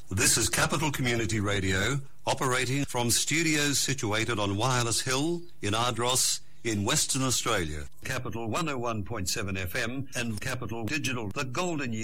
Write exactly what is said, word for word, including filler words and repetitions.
This is Capital Community Radio, operating from studios situated on Wireless Hill in Ardross in Western Australia. Capital one oh one point seven F M and Capital Digital, the golden year.